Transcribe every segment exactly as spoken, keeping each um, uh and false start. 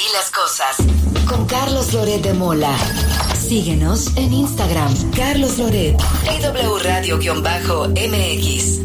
las cosas. Con Carlos Loret de Mola. Síguenos en Instagram. Carlos Loret. A W Radio-M X.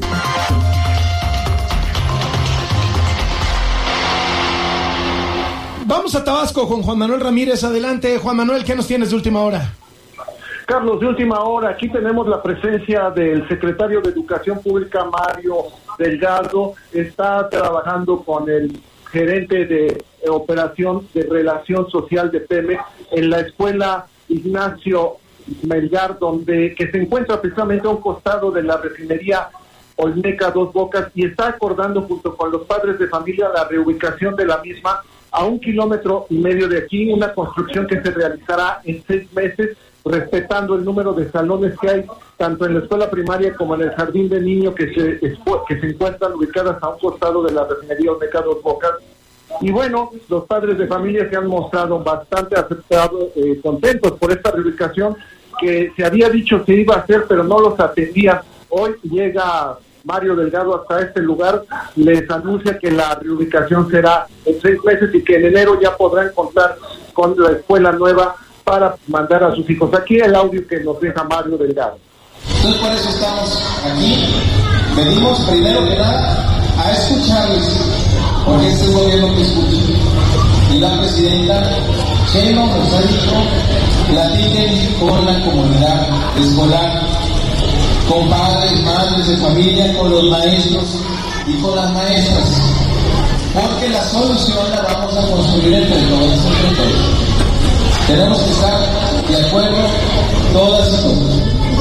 Vamos a Tabasco con Juan Manuel Ramírez. Adelante, Juan Manuel, ¿qué nos tienes de última hora? Carlos, de última hora, aquí tenemos la presencia del secretario de Educación Pública, Mario Delgado. Está trabajando con el gerente de operación de relación social de Pemex en la escuela Ignacio Melgar, donde que se encuentra precisamente a un costado de la refinería Olmeca Dos Bocas, y está acordando junto con los padres de familia la reubicación de la misma a un kilómetro y medio de aquí, una construcción que se realizará en seis meses, respetando el número de salones que hay tanto en la escuela primaria como en el jardín de niños que se que se encuentran ubicadas a un costado de la refinería Olmeca Dos Bocas. Y bueno, los padres de familia se han mostrado bastante aceptados, eh, contentos por esta reubicación que se había dicho se iba a hacer, pero no los atendían. Hoy llega Mario Delgado hasta este lugar, les anuncia que la reubicación será en seis meses y que en enero ya podrán contar con la escuela nueva para mandar a sus hijos. Aquí el audio que nos deja Mario Delgado. Entonces por eso estamos aquí. Venimos primero que nada a escucharles, porque este es el gobierno que escucha. Y la presidenta Sheinbaum nos ha dicho, platiquen con la comunidad escolar, con padres, madres de familia, con los maestros y con las maestras, porque la solución la vamos a construir entre todos, entre todos. Tenemos que estar de acuerdo todas y todos,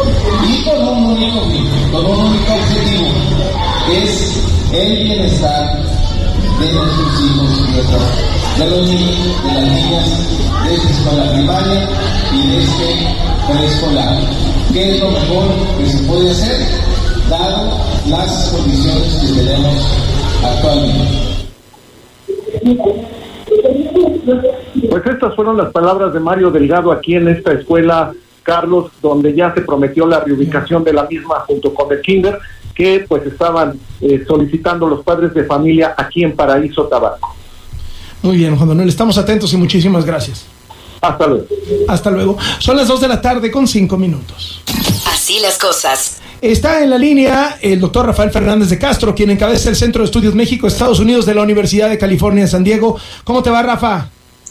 y con un único fin, con un único objetivo, que es el bienestar de nuestros hijos y de, de los niños, de las niñas, de esta escuela primaria y de este preescolar. ¿Qué es lo mejor que se puede hacer, dado las condiciones que tenemos actualmente? Pues estas fueron las palabras de Mario Delgado aquí en esta escuela, Carlos, donde ya se prometió la reubicación de la misma junto con el kinder que pues estaban eh, solicitando los padres de familia aquí en Paraíso, Tabasco. Muy bien, Juan Manuel, estamos atentos y muchísimas gracias. Hasta luego. Hasta luego. Son las dos de la tarde con cinco minutos. Así las cosas. Está en la línea el doctor Rafael Fernández de Castro, quien encabeza el Centro de Estudios México-Estados Unidos de la Universidad de California en San Diego. ¿Cómo te va, Rafa?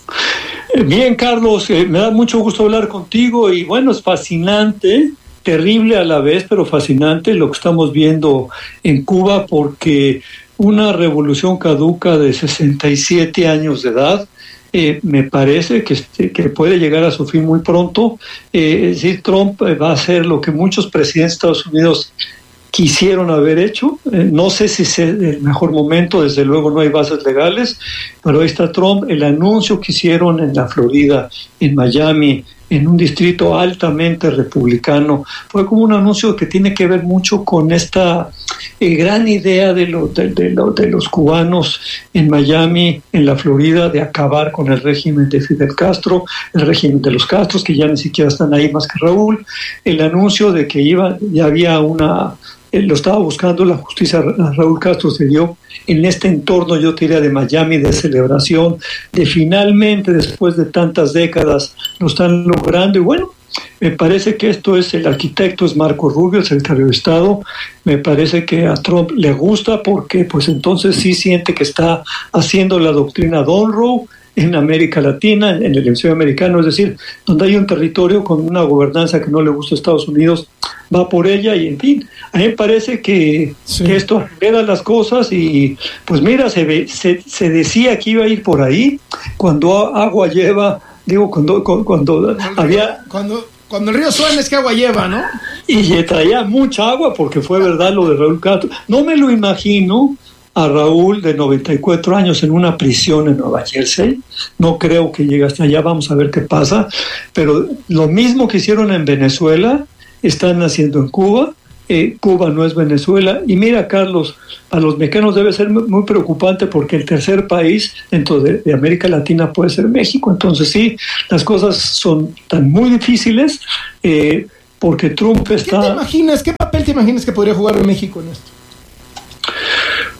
Bien, Carlos, eh, me da mucho gusto hablar contigo y bueno, es fascinante, terrible a la vez, pero fascinante lo que estamos viendo en Cuba, porque una revolución caduca de sesenta y siete años de edad, eh, me parece que, que puede llegar a su fin muy pronto. Eh, es decir, Trump va a hacer lo que muchos presidentes de Estados Unidos quisieron haber hecho. Eh, no sé si es el mejor momento, desde luego no hay bases legales, pero ahí está Trump. El anuncio que hicieron en la Florida, en Miami, en un distrito altamente republicano, fue como un anuncio que tiene que ver mucho con esta eh, gran idea de, lo, de, de, lo, de los cubanos en Miami, en la Florida, de acabar con el régimen de Fidel Castro, el régimen de los Castros, que ya ni siquiera están ahí más que Raúl. El anuncio de que iba, ya había una... lo estaba buscando la justicia, Raúl Castro se dio en este entorno, yo te diría, de Miami, de celebración, de finalmente, después de tantas décadas, lo están logrando. Y bueno, me parece que esto es, el arquitecto es Marco Rubio, el secretario de Estado. Me parece que a Trump le gusta porque pues entonces sí siente que está haciendo la doctrina Monroe en América Latina, en el hemisferio americano, es decir, donde hay un territorio con una gobernanza que no le gusta a Estados Unidos, va por ella. Y en fin, a mí me parece que, sí. que esto acelera las cosas y pues mira, se, ve, se, se decía que iba a ir por ahí, cuando agua lleva, digo, cuando, cuando, cuando había... Cuando, cuando el río suena es que agua lleva, ¿no? Y le traía mucha agua porque fue verdad lo de Raúl Castro. No me lo imagino a Raúl de noventa y cuatro años en una prisión en Nueva Jersey. No creo que llegue hasta allá, vamos a ver qué pasa, pero lo mismo que hicieron en Venezuela están haciendo en Cuba. eh, Cuba no es Venezuela. Y mira, Carlos, a los mexicanos debe ser muy preocupante porque el tercer país dentro de, de América Latina puede ser México. Entonces sí, las cosas son tan muy difíciles eh, porque Trump está... ¿Qué te imaginas? ¿Qué papel te imaginas que podría jugar México en esto?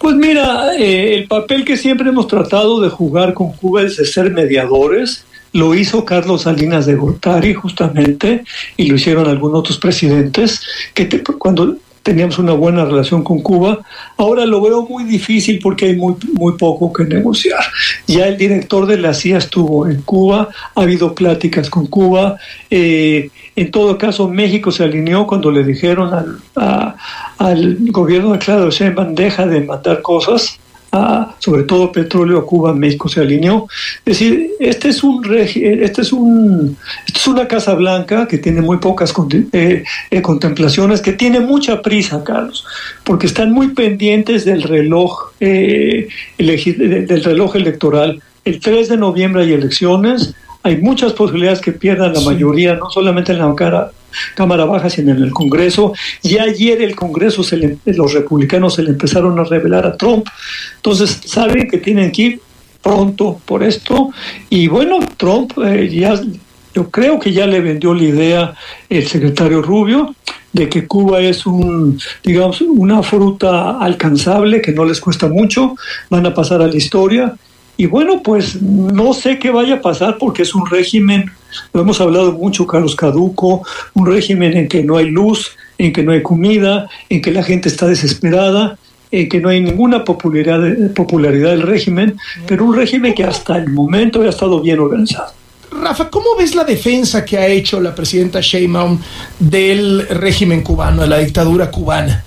Pues mira, eh, el papel que siempre hemos tratado de jugar con Cuba es de ser mediadores. Lo hizo Carlos Salinas de Gortari justamente, y lo hicieron algunos otros presidentes, que te, cuando teníamos una buena relación con Cuba. Ahora lo veo muy difícil porque hay muy, muy poco que negociar. Ya el director de la C I A estuvo en Cuba, ha habido pláticas con Cuba. Eh, en todo caso, México se alineó cuando le dijeron al, a, al gobierno de Claudia Sheinbaum, deja de mandar cosas, a, sobre todo petróleo a Cuba. México se alineó. Es decir, este es un regi- este es un esto es una Casa Blanca que tiene muy pocas cont- eh, eh, contemplaciones, que tiene mucha prisa, Carlos, porque están muy pendientes del reloj eh, elegi- del reloj electoral. El tres de noviembre hay elecciones. Hay muchas posibilidades que pierdan la sí. mayoría, no solamente en la cara, Cámara Baja, sino en el Congreso. Ya ayer el Congreso, se le, los republicanos se le empezaron a revelar a Trump. Entonces, saben que tienen que ir pronto por esto. Y bueno, Trump eh, ya, yo creo que ya le vendió la idea el secretario Rubio de que Cuba es un, digamos, una fruta alcanzable, que no les cuesta mucho, van a pasar a la historia. Y bueno, pues no sé qué vaya a pasar, porque es un régimen, lo hemos hablado mucho, Carlos, caduco, un régimen en que no hay luz, en que no hay comida, en que la gente está desesperada, en que no hay ninguna popularidad, popularidad del régimen, pero un régimen que hasta el momento ha estado bien organizado. Rafa, ¿cómo ves la defensa que ha hecho la presidenta Sheinbaum del régimen cubano, de la dictadura cubana?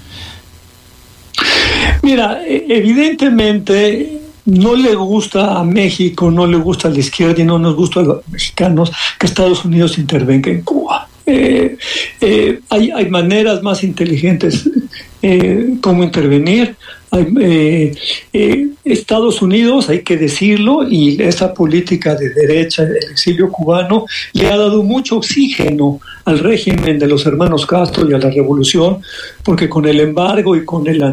Mira, evidentemente no le gusta a México, no le gusta a la izquierda y no nos gusta a los mexicanos que Estados Unidos intervenga en Cuba. Eh, eh, hay, hay maneras más inteligentes eh, cómo intervenir. Hay, eh, eh, Estados Unidos, hay que decirlo, y esa política de derecha del exilio cubano le ha dado mucho oxígeno al régimen de los hermanos Castro y a la revolución, porque con el embargo y con el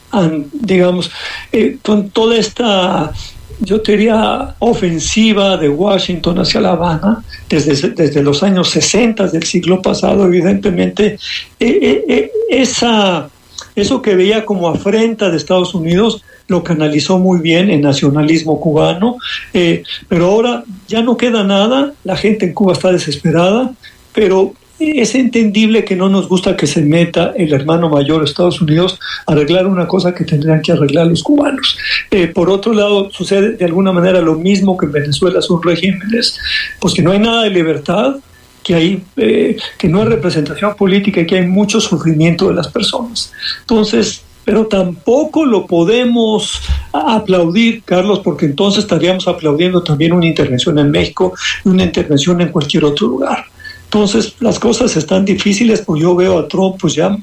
digamos, eh, con toda esta, yo diría, ofensiva de Washington hacia La Habana, desde, desde los años sesenta del siglo pasado, evidentemente, eh, eh, esa, eso que veía como afrenta de Estados Unidos lo canalizó muy bien en nacionalismo cubano, eh, pero ahora ya no queda nada, la gente en Cuba está desesperada, pero es entendible que no nos gusta que se meta el hermano mayor de Estados Unidos a arreglar una cosa que tendrían que arreglar los cubanos. Eh, por otro lado, sucede de alguna manera lo mismo que en Venezuela, son regímenes, pues que no hay nada de libertad, que hay eh, que no hay representación política y que hay mucho sufrimiento de las personas. Entonces, pero tampoco lo podemos aplaudir, Carlos, porque entonces estaríamos aplaudiendo también una intervención en México y una intervención en cualquier otro lugar. Entonces, las cosas están difíciles, pues yo veo a Trump, pues ya,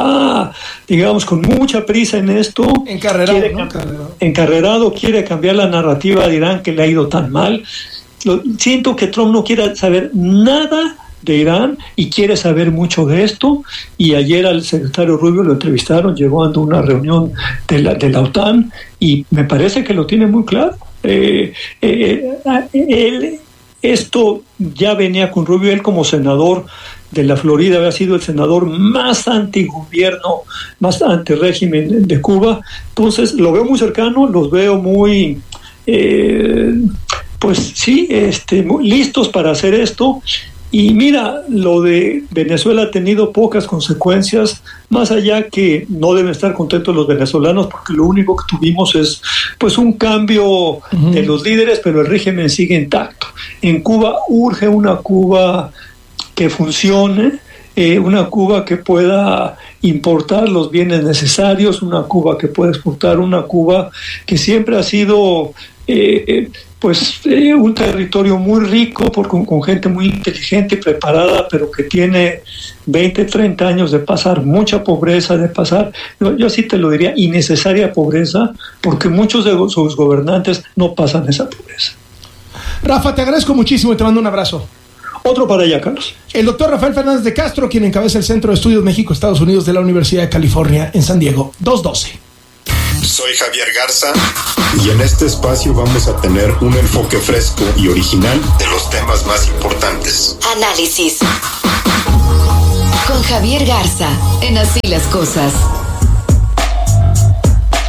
ya digamos, con mucha prisa en esto. Encarrerado, quiere, ¿no? Encarrerado. Encarrerado, quiere cambiar la narrativa de Irán, que le ha ido tan mal. Lo, siento que Trump no quiere saber nada de Irán y quiere saber mucho de esto. Y ayer al secretario Rubio lo entrevistaron, llegó a una reunión de la, de la OTAN, y me parece que lo tiene muy claro. Eh, eh, él... Esto ya venía con Rubio. Él, como senador de la Florida, había sido el senador más antigobierno, más antirrégimen de Cuba. Entonces lo veo muy cercano, los veo muy, eh, pues sí, este, muy listos para hacer esto. Y mira, lo de Venezuela ha tenido pocas consecuencias, más allá que no deben estar contentos los venezolanos, porque lo único que tuvimos es pues un cambio uh-huh. de los líderes, pero el régimen sigue intacto. En Cuba urge una Cuba que funcione, eh, una Cuba que pueda importar los bienes necesarios, una Cuba que pueda exportar, una Cuba que siempre ha sido eh, eh, pues eh, un territorio muy rico, por, con, con gente muy inteligente y preparada, pero que tiene veinte, treinta años de pasar mucha pobreza, de pasar, yo, yo así te lo diría, innecesaria pobreza, porque muchos de sus gobernantes no pasan esa pobreza. Rafa, te agradezco muchísimo y te mando un abrazo. Otro para allá, Carlos. El doctor Rafael Fernández de Castro, quien encabeza el Centro de Estudios México-Estados Unidos de la Universidad de California en San Diego. dos doce. Soy Javier Garza y en este espacio vamos a tener un enfoque fresco y original de los temas más importantes. Análisis con Javier Garza en Así las Cosas.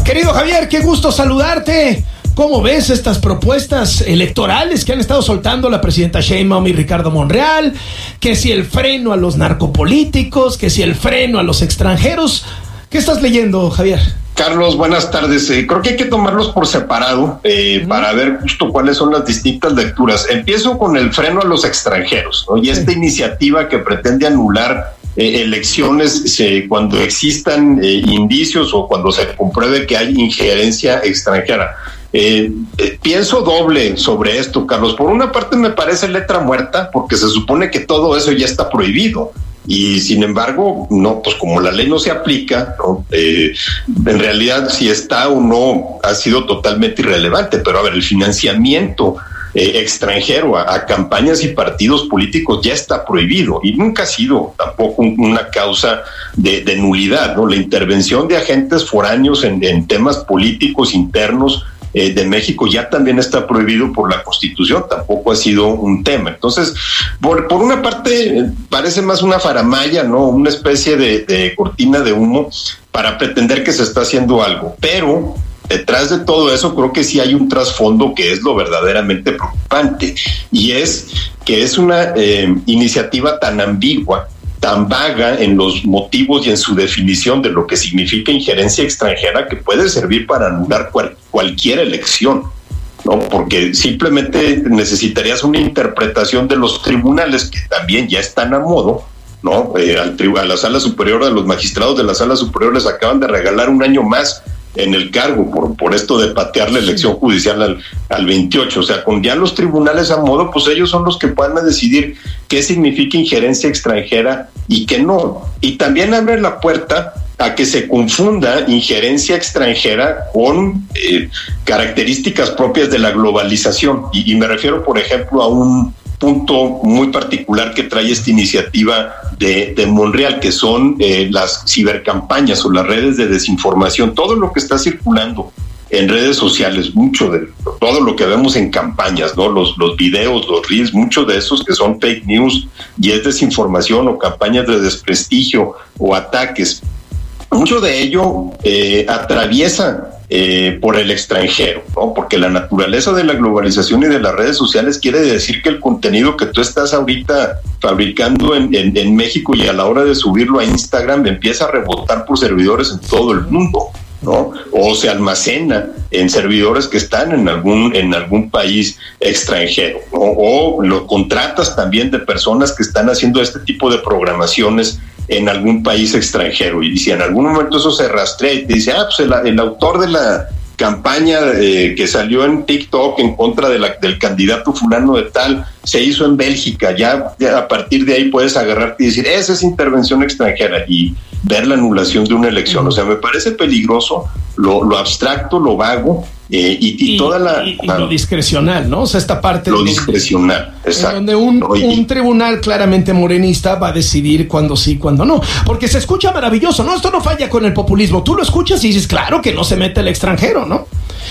Querido Javier, qué gusto saludarte. ¿Cómo ves estas propuestas electorales que han estado soltando la presidenta Sheinbaum y Ricardo Monreal? Que si el freno a los narcopolíticos, que si el freno a los extranjeros. ¿Qué estás leyendo, Javier? Carlos, buenas tardes. Eh, creo que hay que tomarlos por separado eh, uh-huh. para ver justo cuáles son las distintas lecturas. Empiezo con el freno a los extranjeros, ¿no? Y esta sí. iniciativa que pretende anular eh, elecciones eh, cuando existan eh, indicios o cuando se compruebe que hay injerencia extranjera. Eh, eh, pienso doble sobre esto, Carlos. Por una parte me parece letra muerta porque se supone que todo eso ya está prohibido y sin embargo no, pues como la ley no se aplica, ¿no? Eh, en realidad si está o no ha sido totalmente irrelevante. Pero a ver, el financiamiento eh, extranjero a, a campañas y partidos políticos ya está prohibido y nunca ha sido tampoco un, una causa de, de nulidad, ¿no? La intervención de agentes foráneos en, en temas políticos internos Eh, de México ya también está prohibido por la Constitución, tampoco ha sido un tema. Entonces, por, por una parte, parece más una faramalla, ¿no? Una especie de, de cortina de humo para pretender que se está haciendo algo, pero detrás de todo eso creo que sí hay un trasfondo que es lo verdaderamente preocupante, y es que es una eh, iniciativa tan ambigua, tan vaga en los motivos y en su definición de lo que significa injerencia extranjera, que puede servir para anular cual, cualquier elección, ¿no? Porque simplemente necesitarías una interpretación de los tribunales, que también ya están a modo, ¿no? Eh, al, a la Sala Superior, a los magistrados de la Sala Superior les acaban de regalar un año más en el cargo por, por esto de patear la elección judicial al, al veintiocho. O sea, con ya los tribunales a modo, pues ellos son los que puedan decidir qué significa injerencia extranjera y qué no. Y también abre la puerta a que se confunda injerencia extranjera con eh, características propias de la globalización. Y, y me refiero, por ejemplo, a un punto muy particular que trae esta iniciativa de, de Monreal, que son eh, las cibercampañas o las redes de desinformación, todo lo que está circulando en redes sociales, mucho de todo lo que vemos en campañas, ¿no? Los, los videos, los reels, muchos de esos que son fake news y es desinformación o campañas de desprestigio o ataques. Mucho de ello eh, atraviesa eh, por el extranjero, ¿no? Porque la naturaleza de la globalización y de las redes sociales quiere decir que el contenido que tú estás ahorita fabricando en, en, en México y a la hora de subirlo a Instagram empieza a rebotar por servidores en todo el mundo, ¿no? O se almacena en servidores que están en algún en algún país extranjero, ¿no? O lo contratas también de personas que están haciendo este tipo de programaciones en algún país extranjero, y si en algún momento eso se rastrea y te dice, ah, pues el, el autor de la campaña eh, que salió en TikTok en contra de la, del candidato fulano de tal, se hizo en Bélgica, ya, ya a partir de ahí puedes agarrarte y decir, esa es intervención extranjera, y ver la anulación de una elección. O sea, me parece peligroso lo, lo abstracto, lo vago, eh, y, y, y toda la... Y, y lo discrecional, ¿no? O sea, esta parte... Lo donde, discrecional, exacto. En donde un, ¿no? y, un tribunal claramente morenista va a decidir cuándo sí, cuándo no. Porque se escucha maravilloso, ¿no? Esto no falla con el populismo. Tú lo escuchas y dices, claro que no se mete el extranjero, ¿no?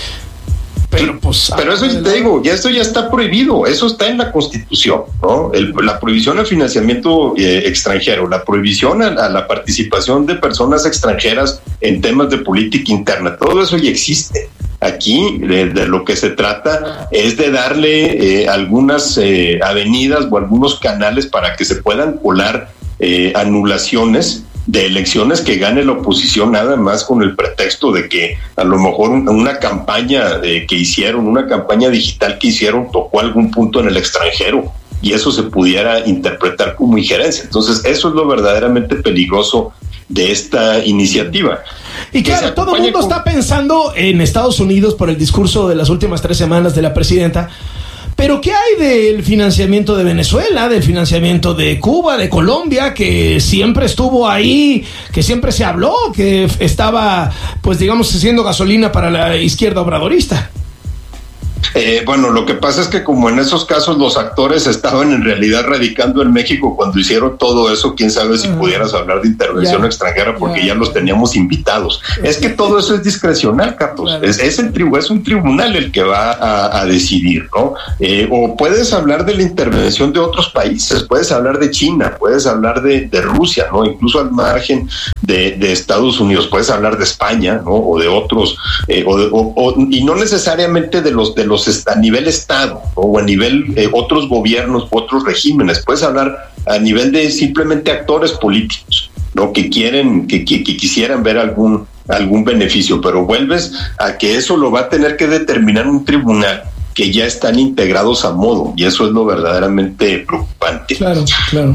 Pero, pues, pero eso te digo, ya esto ya está prohibido, eso está en la Constitución, ¿no? El, la prohibición al financiamiento eh, extranjero, la prohibición a, a la participación de personas extranjeras en temas de política interna, todo eso ya existe. Aquí de, de lo que se trata es de darle eh, algunas eh, avenidas o algunos canales para que se puedan colar eh, anulaciones de elecciones que gane la oposición, nada más con el pretexto de que a lo mejor una campaña eh, que hicieron, una campaña digital que hicieron tocó algún punto en el extranjero y eso se pudiera interpretar como injerencia. Entonces eso es lo verdaderamente peligroso de esta iniciativa. Y claro, todo el mundo con... está pensando en Estados Unidos por el discurso de las últimas tres semanas de la presidenta. Pero ¿qué hay del financiamiento de Venezuela, del financiamiento de Cuba, de Colombia, que siempre estuvo ahí, que siempre se habló, que estaba, pues digamos, siendo gasolina para la izquierda obradorista? Eh, bueno, lo que pasa es que como en esos casos los actores estaban en realidad radicando en México cuando hicieron todo eso, quién sabe si uh-huh. pudieras hablar de intervención yeah. extranjera porque yeah. ya los teníamos invitados. Es que todo eso es discrecional, Carlos. Claro. Es, es, el tribu- es un tribunal el que va a, a decidir, ¿no? Eh, o puedes hablar de la intervención de otros países, puedes hablar de China, puedes hablar de, de Rusia, ¿no? Incluso al margen de, de Estados Unidos, puedes hablar de España, ¿no? O de otros, eh, o, de, o, o y no necesariamente de los de los a nivel Estado, ¿no? O a nivel eh, otros gobiernos, otros regímenes. Puedes hablar a nivel de simplemente actores políticos, ¿no? Que quieren, que, que, que quisieran ver algún algún beneficio, pero vuelves a que eso lo va a tener que determinar un tribunal que ya están integrados a modo, y eso es lo verdaderamente preocupante. Claro, claro.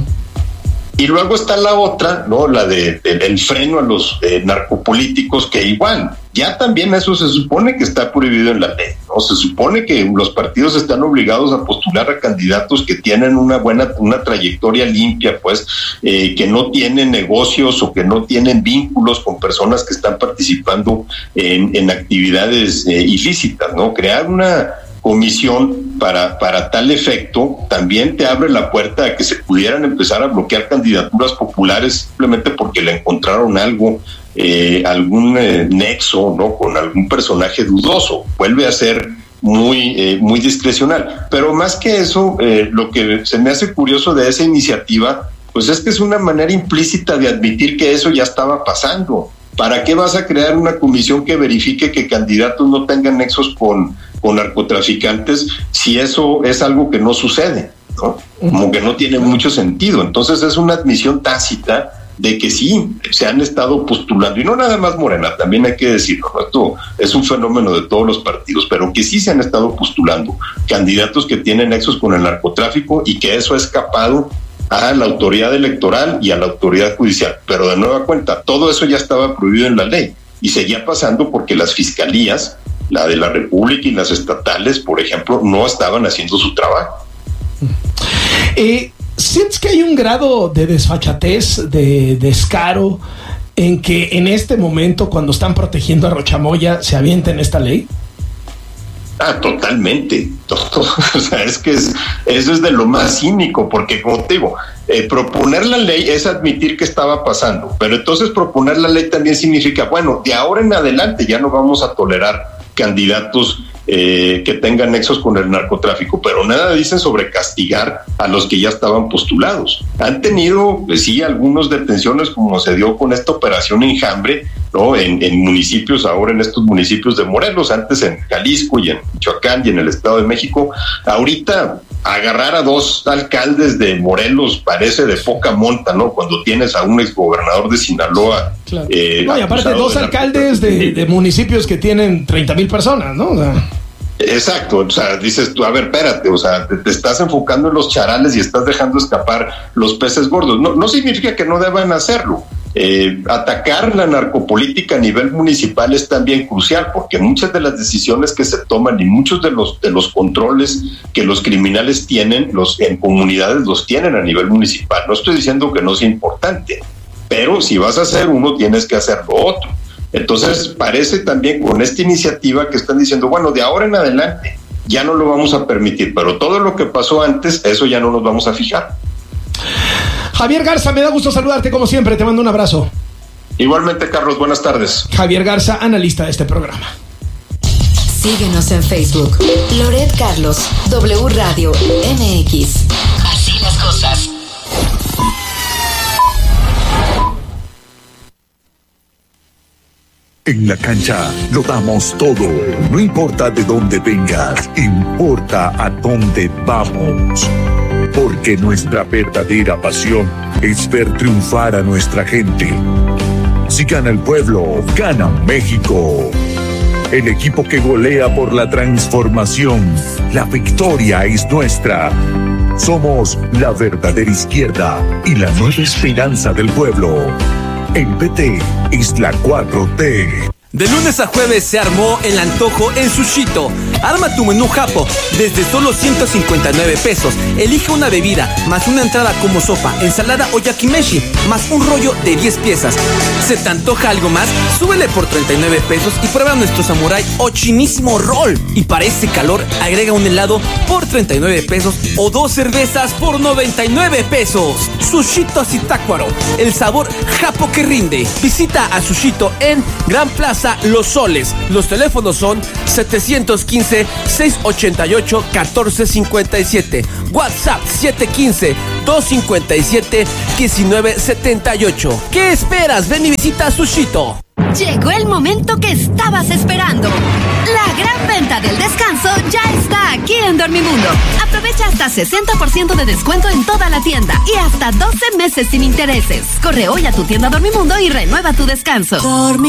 Y luego está la otra, ¿no? La de, de el freno a los eh, narcopolíticos, que igual, ya también eso se supone que está prohibido en la ley, ¿no? Se supone que los partidos están obligados a postular a candidatos que tienen una buena, una trayectoria limpia, pues, eh, que no tienen negocios o que no tienen vínculos con personas que están participando en, en actividades eh, ilícitas, ¿no? Crear una comisión para, para tal efecto también te abre la puerta a que se pudieran empezar a bloquear candidaturas populares simplemente porque le encontraron algo, eh, algún eh, nexo, ¿no? Con algún personaje dudoso. Vuelve a ser muy, eh, muy discrecional. Pero más que eso, eh, lo que se me hace curioso de esa iniciativa, pues es que es una manera implícita de admitir que eso ya estaba pasando. ¿Para qué vas a crear una comisión que verifique que candidatos no tengan nexos con, con narcotraficantes si eso es algo que no sucede, ¿no? Como que no tiene mucho sentido. Entonces es una admisión tácita de que sí, se han estado postulando, y no nada más Morena, también hay que decirlo, ¿no? Esto es un fenómeno de todos los partidos, pero que sí se han estado postulando candidatos que tienen nexos con el narcotráfico y que eso ha escapado a la autoridad electoral y a la autoridad judicial. Pero de nueva cuenta, todo eso ya estaba prohibido en la ley y seguía pasando porque las fiscalías, la de la República y las estatales, por ejemplo, no estaban haciendo su trabajo. Eh, ¿Sientes que hay un grado de desfachatez, de descaro, en que en este momento, cuando están protegiendo a Rochamoya, se avienten esta ley? Ah, totalmente. Todo, o sea, es que es, eso es de lo más cínico, porque como te digo, eh, proponer la ley es admitir que estaba pasando, pero entonces proponer la ley también significa, bueno, de ahora en adelante ya no vamos a tolerar candidatos eh, que tengan nexos con el narcotráfico, pero nada dicen sobre castigar a los que ya estaban postulados. Han tenido, pues, sí, algunas detenciones, como se dio con esta operación Enjambre, ¿no? En, en municipios, ahora en estos municipios de Morelos, antes en Jalisco y en Michoacán y en el Estado de México. Ahorita agarrar a dos alcaldes de Morelos parece de poca monta, ¿no? Cuando tienes a un exgobernador de Sinaloa. Claro. Eh, no, y aparte dos de alcaldes de, de municipios que tienen treinta mil personas, ¿no? O sea. Exacto, o sea, dices tú, a ver, espérate, o sea, te, te estás enfocando en los charales y estás dejando escapar los peces gordos. No, no significa que no deban hacerlo. Eh, atacar la narcopolítica a nivel municipal es también crucial, porque muchas de las decisiones que se toman y muchos de los de los controles que los criminales tienen, los en comunidades los tienen a nivel municipal. No estoy diciendo que no sea importante, pero si vas a hacer uno, tienes que hacer lo otro. Entonces parece también con esta iniciativa que están diciendo, bueno, de ahora en adelante ya no lo vamos a permitir, pero todo lo que pasó antes, eso ya no nos vamos a fijar. Javier Garza, me da gusto saludarte como siempre, te mando un abrazo. Igualmente, Carlos, buenas tardes. Javier Garza, analista de este programa. Síguenos en Facebook, Loret Carlos, W Radio M X. Así las cosas. En la cancha lo damos todo, no importa de dónde vengas, importa a dónde vamos. Porque nuestra verdadera pasión es ver triunfar a nuestra gente. Si gana el pueblo, gana México. El equipo que golea por la transformación, la victoria es nuestra. Somos la verdadera izquierda y la nueva esperanza del pueblo. El P T es la cuatro T. De lunes a jueves se armó el antojo en Sushito. Arma tu menú japo desde solo ciento cincuenta y nueve pesos. Elige una bebida, más una entrada como sopa, ensalada o yakimeshi, más un rollo de diez piezas. ¿Se te antoja algo más? Súbele por treinta y nueve pesos y prueba nuestro samurai o chinísimo roll. Y para ese calor, agrega un helado por treinta y nueve pesos o dos cervezas por noventa y nueve pesos. Sushito Zitácuaro, el sabor japo que rinde. Visita a Sushito en Gran Plaza Los Soles. Los teléfonos son setecientos quince, seiscientos ochenta y ocho, catorce cincuenta y siete. WhatsApp siete uno cinco, dos cinco siete, uno nueve siete ocho. ¿Qué esperas? Ven y visita Sushito. Llegó el momento que estabas esperando. La gran venta del descanso ya está aquí en Dormimundo. Aprovecha hasta sesenta por ciento de descuento en toda la tienda y hasta doce meses sin intereses. Corre hoy a tu tienda Dormimundo y renueva tu descanso. Dormi